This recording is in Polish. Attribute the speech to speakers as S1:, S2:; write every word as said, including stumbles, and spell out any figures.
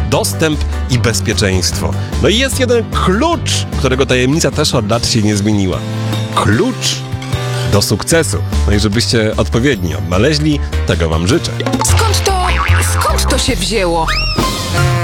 S1: dostęp i bezpieczeństwo. No i jest jeden klucz, którego tajemnica też od lat się nie zmieniła. Klucz do sukcesu. No i żebyście odpowiednio odnaleźli, tego wam życzę.
S2: Skąd to, skąd to się wzięło?